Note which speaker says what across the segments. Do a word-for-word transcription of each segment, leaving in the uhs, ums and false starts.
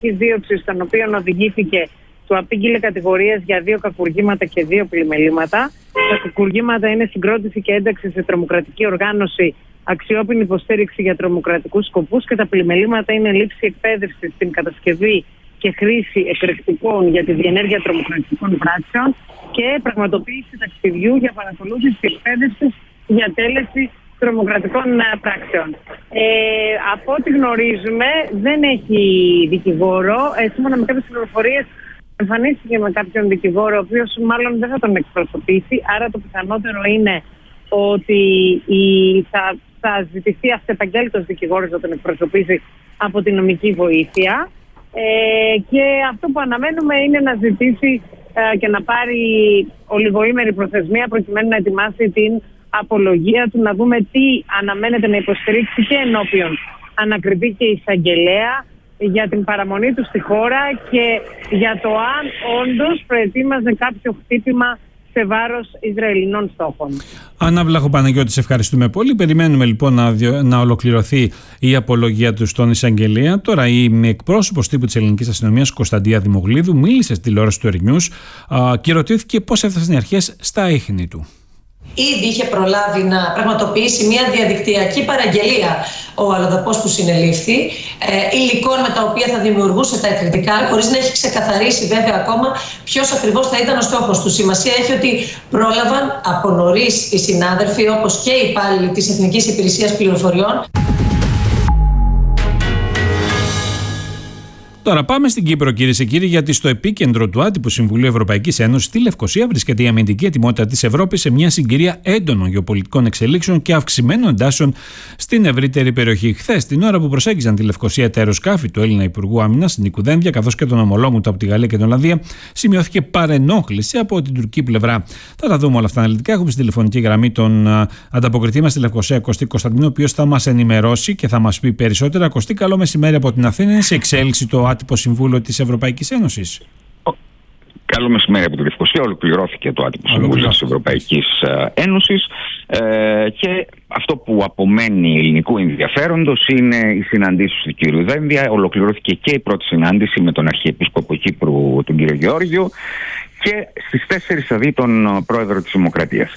Speaker 1: Η δίωξη στον οποίο οδηγήθηκε του απήγγειλε κατηγορίες για δύο κακουργήματα και δύο πλημελήματα. Τα κακουργήματα είναι συγκρότηση και ένταξη σε τρομοκρατική οργάνωση, αξιόπινη υποστήριξη για τρομοκρατικούς σκοπούς, και τα πλημελήματα είναι λήψη εκπαίδευση στην κατασκευή και χρήση εκρηκτικών για τη διενέργεια τρομοκρατικών πράξεων και πραγματοποίηση ταξιδιού για παρακολούθηση εκπαίδευση για τέλεση τρομοκρατικών πράξεων. Ε, από ό,τι γνωρίζουμε, δεν έχει δικηγόρο. Ε, σύμφωνα με κάποιες πληροφορίες, εμφανίστηκε με κάποιον δικηγόρο, ο οποίος μάλλον δεν θα τον εκπροσωπήσει. Άρα το πιθανότερο είναι ότι η, θα, θα ζητηθεί αυτεπαγγέλτος δικηγόρος να τον εκπροσωπήσει από την νομική βοήθεια. Ε, και αυτό που αναμένουμε είναι να ζητήσει ε, και να πάρει ολιγοήμερη προθεσμία προκειμένου να ετοιμάσει την απολογία του, να δούμε τι αναμένεται να υποστηρίξει και ενώπιον ανακριτή και εισαγγελέα για την παραμονή του στη χώρα και για το αν όντως προετοίμαζε κάποιο χτύπημα σε βάρος Ισραηλινών στόχων.
Speaker 2: Άννα Βλαχοπαναγιώτη, σε ευχαριστούμε πολύ. Περιμένουμε λοιπόν να, να ολοκληρωθεί η απολογία του στον εισαγγελέα. Τώρα η εκπρόσωπος τύπου της ελληνικής αστυνομίας, Κωνσταντία Δημογλίδου, μίλησε στη τηλεόραση του Ερηνιούς και ρωτήθηκε πώς έφτασαν οι αρχές στα ίχνη του.
Speaker 3: Ήδη είχε προλάβει να πραγματοποιήσει μια διαδικτυακή παραγγελία ο αλλοδαπός που συνελήφθη, ε, υλικών με τα οποία θα δημιουργούσε τα εκρηκτικά, χωρίς να έχει ξεκαθαρίσει βέβαια ακόμα ποιος ακριβώς θα ήταν ο στόχος του. Σημασία έχει ότι πρόλαβαν από νωρίς οι συνάδελφοι, όπως και οι υπάλληλοι της Εθνικής Υπηρεσίας Πληροφοριών.
Speaker 2: Τώρα πάμε στην Κύπρο, κυρίες και κύριοι, γιατί στο επίκεντρο του άτυπου Συμβουλίου Ευρωπαϊκής Ένωσης στη Λευκοσία βρίσκεται η αμυντική ετοιμότητα της Ευρώπης σε μια συγκυρία έντονων γεωπολιτικών εξελίξεων και αυξημένων εντάσεων στην ευρύτερη περιοχή. Χθες, την ώρα που προσέγγιζαν τη Λευκοσία τα αεροσκάφη του Έλληνα Υπουργού Άμυνας, Νίκου Δένδια, καθώς και των ομολόγων του από τη Γαλλία και την Ολλανδία, σημειώθηκε παρενόχληση από την τουρκική πλευρά. Θα τα δούμε όλα αυτά αναλυτικά. Έχουμε στη τηλεφωνική γραμμή τον ανταποκριτή μας στη Λευκοσία, Κωστή Κωνσταντίνο, ο οποίος θα μας ενημερώσει και θα μας πει περισσότερα. Κωστή, καλό μεσημέρι από την Αθήνα. Είναι σε εξέλιξη το άτυπο Συμβούλιο της Ευρωπαϊκής Ένωσης.
Speaker 4: Καλό μεσημέρι από τη Λευκοσία. Ολοκληρώθηκε το άτυπο Συμβούλιο της Ευρωπαϊκής Ένωσης ε, και αυτό που απομένει ελληνικού ενδιαφέροντος είναι οι συναντήσεις του κ. Δένδια. Ολοκληρώθηκε και η πρώτη συνάντηση με τον Αρχιεπίσκοπο Κύπρου, τον κ. Γεώργιο, και στις τέσσερις θα δει τον πρόεδρο της Δημοκρατίας.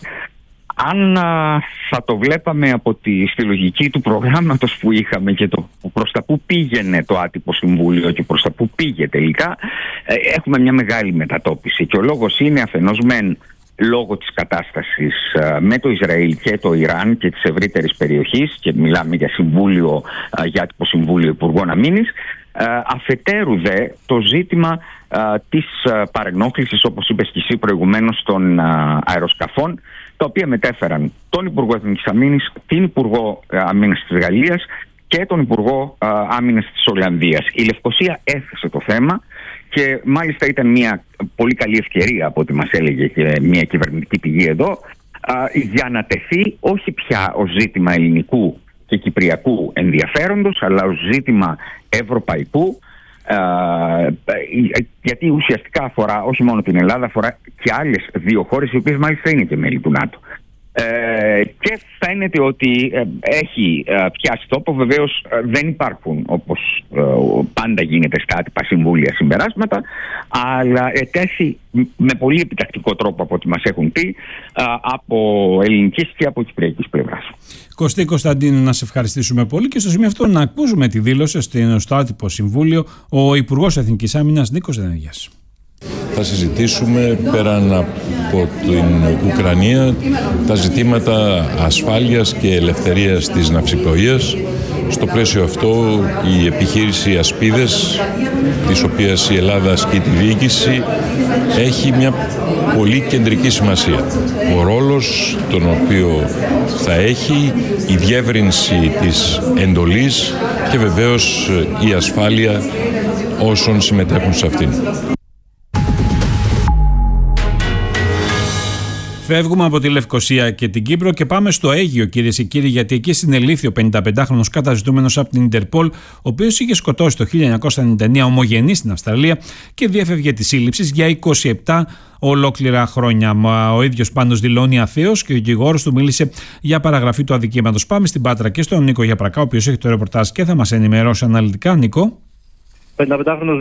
Speaker 4: Αν α, θα το βλέπαμε από τη στη λογική του προγράμματος που είχαμε και το προς τα που πήγαινε το άτυπο συμβούλιο και προς τα που πήγε τελικά, ε, έχουμε μια μεγάλη μετατόπιση. Και ο λόγος είναι αφενός μεν λόγω της κατάστασης ε, με το Ισραήλ και το Ιράν και της ευρύτερης περιοχής, και μιλάμε για συμβούλιο, ε, για άτυπο Συμβούλιο Υπουργών Αμήνης, ε, αφετέρου δε το ζήτημα ε, της ε, παρενόχλησης, όπως είπες και εσύ προηγουμένως, των ε, αεροσκαφών, τα οποία μετέφεραν τον Υπουργό Εθνικής Αμήνης, την Υπουργό Αμήνης της Γαλλίας και τον Υπουργό Άμυνας της Ολλανδίας. Η Λευκοσία έθεσε το θέμα και μάλιστα ήταν μια πολύ καλή ευκαιρία, από ό,τι μας έλεγε και μια κυβερνητική πηγή εδώ, για να τεθεί όχι πια ως ζήτημα ελληνικού και κυπριακού ενδιαφέροντος, αλλά ως ζήτημα ευρωπαϊκού, Uh, γιατί ουσιαστικά αφορά όχι μόνο την Ελλάδα, αφορά και άλλες δύο χώρες, οι οποίες μάλιστα είναι και μέλη του ΝΑΤΟ. Uh, και φαίνεται ότι uh, έχει uh, πιάσει τόπο. Βεβαίως uh, δεν υπάρχουν, όπως uh, πάντα γίνεται στα άτυπα συμβούλια, συμπεράσματα, αλλά ετέθη με πολύ επιτακτικό τρόπο, από ό,τι μας έχουν πει, uh, από ελληνικής και από κυπριακής πλευράς.
Speaker 2: Κωστή Κωνσταντίνου, να σε ευχαριστήσουμε πολύ, και στο σημείο αυτό να ακούσουμε τη δήλωση στο άτυπο Συμβούλιο ο Υπουργός Εθνικής Άμυνας Νίκος Δένδιας.
Speaker 5: Θα συζητήσουμε πέραν από την Ουκρανία τα ζητήματα ασφάλειας και ελευθερίας της ναυσιπλοείας. Στο πλαίσιο αυτό η επιχείρηση Ασπίδες, της οποίας η Ελλάδα ασκεί τη διοίκηση, έχει μια πολύ κεντρική σημασία. Ο ρόλος τον οποίο θα έχει, η διεύρυνση της εντολής και βεβαίως η ασφάλεια όσων συμμετέχουν σε αυτήν.
Speaker 2: Φεύγουμε από τη Λευκοσία και την Κύπρο και πάμε στο Αίγυο, κυρίες και κύριοι, γιατί εκεί συνελήφθη ο πενηνταπεντάχρονος καταζητούμενος από την Ιντερπολ, ο οποίος είχε σκοτώσει το χίλια εννιακόσια ενενήντα εννέα ομογενή στην Αυστραλία και διέφευγε τη σύλληψη για είκοσι επτά ολόκληρα χρόνια. Ο ίδιος πάντως δηλώνει αθέος και ο δικηγόρος του μίλησε για παραγραφή του αδικήματος. Πάμε στην Πάτρα και στον Νίκο Γιαπρακά, ο οποίος έχει το ρεπορτάζ και θα μας ενημερώσει αναλυτικά. Νίκο.
Speaker 6: πενηνταπεντάχρονος